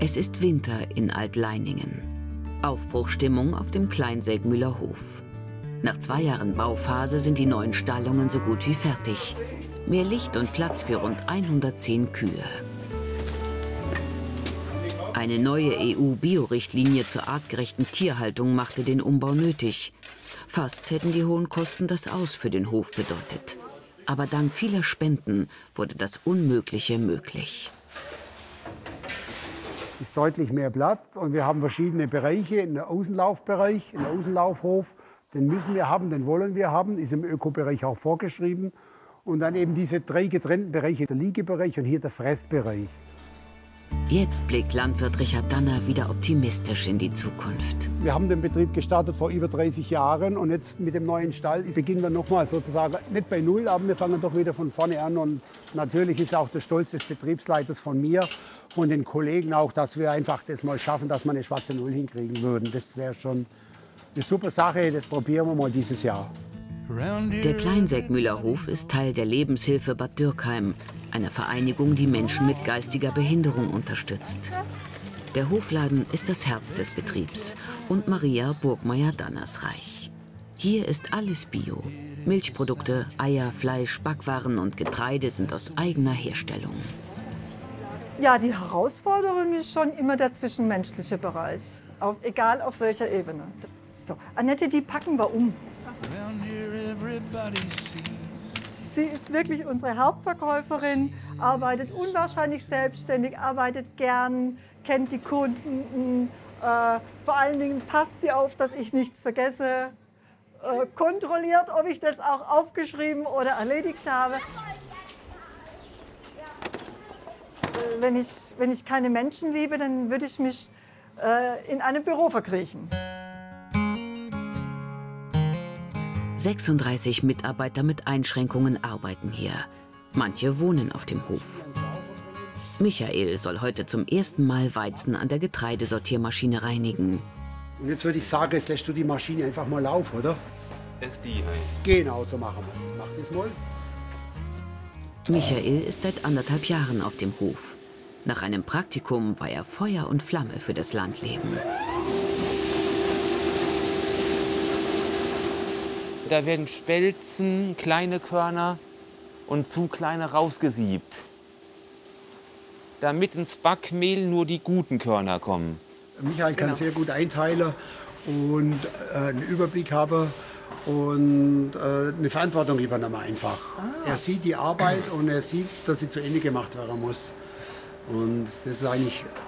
Es ist Winter in Altleiningen. Aufbruchsstimmung auf dem Kleinseegmüller Hof. Nach 2 Jahren Bauphase sind die neuen Stallungen so gut wie fertig. Mehr Licht und Platz für rund 110 Kühe. Eine neue EU-Bio-Richtlinie zur artgerechten Tierhaltung machte den Umbau nötig. Fast hätten die hohen Kosten das Aus für den Hof bedeutet. Aber dank vieler Spenden wurde das Unmögliche möglich. Ist deutlich mehr Platz und wir haben verschiedene Bereiche. Einen Außenlaufbereich, einen Außenlaufhof, den müssen wir haben, den wollen wir haben, ist im Ökobereich auch vorgeschrieben. Und dann eben diese 3 getrennten Bereiche, der Liegebereich und hier der Fressbereich. Jetzt blickt Landwirt Richard Danner wieder optimistisch in die Zukunft. Wir haben den Betrieb gestartet vor über 30 Jahren und jetzt mit dem neuen Stall beginnen wir nochmal sozusagen, nicht bei Null, aber wir fangen doch wieder von vorne an. Und natürlich ist auch der Stolz des Betriebsleiters von mir, von den Kollegen auch, dass wir einfach das mal schaffen, dass wir eine schwarze Null hinkriegen würden. Das wäre schon eine super Sache, das probieren wir mal dieses Jahr. Der Kleinseegmüller Hof ist Teil der Lebenshilfe Bad Dürkheim, einer Vereinigung, die Menschen mit geistiger Behinderung unterstützt. Der Hofladen ist das Herz des Betriebs und Maria Burgmeier-Danners reich. Hier ist alles Bio. Milchprodukte, Eier, Fleisch, Backwaren und Getreide sind aus eigener Herstellung. Ja, die Herausforderung ist schon immer der zwischenmenschliche Bereich, egal auf welcher Ebene. So, Annette, die packen wir um. Sie ist wirklich unsere Hauptverkäuferin, arbeitet unwahrscheinlich selbstständig, arbeitet gern, kennt die Kunden. Vor allen Dingen passt sie auf, dass ich nichts vergesse, kontrolliert, ob ich das auch aufgeschrieben oder erledigt habe. Wenn ich keine Menschen liebe, dann würde ich mich in einem Büro verkriechen. 36 Mitarbeiter mit Einschränkungen arbeiten hier. Manche wohnen auf dem Hof. Michael soll heute zum ersten Mal Weizen an der Getreidesortiermaschine reinigen. Und jetzt würde ich sagen, jetzt lässt du die Maschine einfach mal laufen, oder? Ist die ein. Genau, so machen wir es. Mach das mal. Michael ist seit 1,5 Jahren auf dem Hof. Nach einem Praktikum war er Feuer und Flamme für das Landleben. Da werden Spelzen, kleine Körner und zu kleine rausgesiebt, damit ins Backmehl nur die guten Körner kommen. Michael kann sehr gut einteilen und einen Überblick haben und eine Verantwortung übernehmen einfach. Er sieht die Arbeit und er sieht, dass sie zu Ende gemacht werden muss. Und das ist eigentlich